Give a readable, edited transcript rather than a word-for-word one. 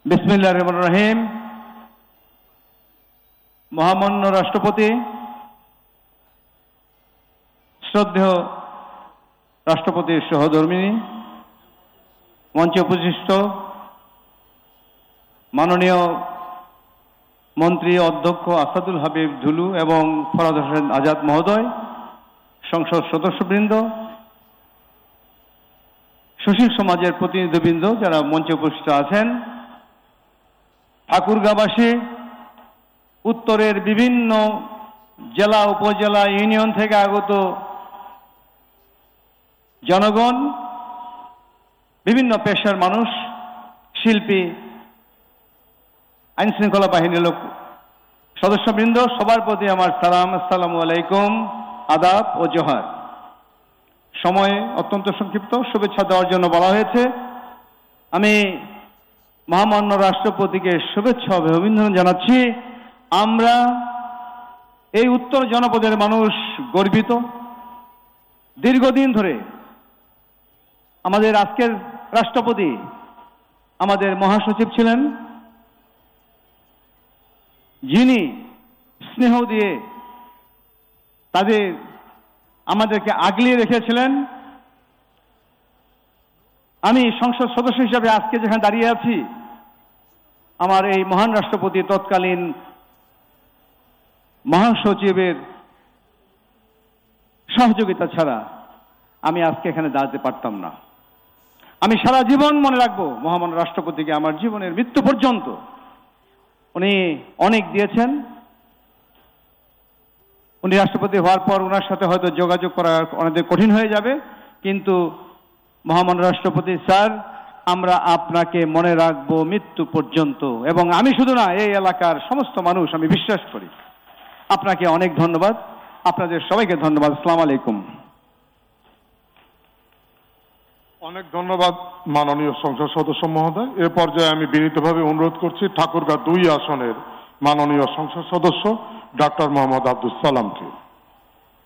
বিসমিল্লাহির রহমানির রহিম। মহামান্য রাষ্ট্রপতি, শ্রদ্ধেয় রাষ্ট্রপতির সহধর্মিণী, মঞ্চে উপবিষ্ট মাননীয় মন্ত্রী অধ্যক্ষ আসাদুল হাবিব ঝুলু এবং ফরহাদ হোসেন আজাদ মহোদয়, সংসদ সদস্যবৃন্দ, সুশীল সমাজের প্রতিনিধিবৃন্দ যারা মঞ্চে উপস্থিত আছেন, ঠাকুরগাঁওবাসী, উত্তরের বিভিন্ন জেলা উপজেলা ইউনিয়ন থেকে আগত জনগণ, বিভিন্ন পেশার মানুষ, শিল্পী, আইন শৃঙ্খলা বাহিনীর লোক সদস্যবৃন্দ, সবার প্রতি আমার সালাম, আসসালামু আলাইকুম, আদাব ও জোহার। সময় অত্যন্ত সংক্ষিপ্ত, শুভেচ্ছা দেওয়ার জন্য বলা হয়েছে। আমি মহামান্য রাষ্ট্রপতিকে শুভেচ্ছা ও অভিনন্দন জানাচ্ছি। আমরা এই উত্তর জনপদের মানুষ গর্বিত। দীর্ঘদিন ধরে আমাদের আজকের রাষ্ট্রপতি আমাদের মহাসচিব ছিলেন, যিনি স্নেহ দিয়ে আমাদেরকে আগলিয়ে রেখেছিলেন। আমি সংসদ সদস্য হিসাবে আজকে যেখানে দাঁড়িয়ে আছি, আমার এই মহান রাষ্ট্রপতি তৎকালীন মহাসচিবের সহযোগিতা ছাড়া আমি আজকে এখানে দাঁড়াতে পারতাম না। আমি সারা জীবন মনে রাখবো মহামান্য রাষ্ট্রপতিকে, আমার জীবনের মৃত্যু পর্যন্ত। উনি অনেক দিয়েছেন। উনি রাষ্ট্রপতি হওয়ার পর ওনার সাথে হয়তো যোগাযোগ করা অনেক কঠিন হয়ে যাবে, কিন্তু মহামান্য রাষ্ট্রপতি স্যার, আমরা আপনাকে মনে রাখবো মৃত্যু পর্যন্ত। এবং আমি শুধু না, এই এলাকার সমস্ত মানুষ আমি বিশ্বাস করি। আপনাকে অনেক ধন্যবাদ, আপনাদের সবাইকে ধন্যবাদ। আসসালামু আলাইকুম। অনেক ধন্যবাদ মাননীয় সংসদ সদস্য মহোদয়। এ পর্যায়ে আমি বিনীতভাবে অনুরোধ করছি ঠাকুরগাঁও 2 আসনের মাননীয় সংসদ সদস্য ডক্টর মোহাম্মদ আব্দুল সালামকে।